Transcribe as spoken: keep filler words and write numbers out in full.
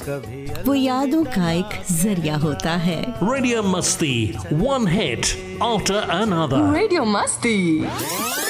वो यादों का एक जरिया होता है। रेडियो मस्ती, one hit after another. Radio मस्ती।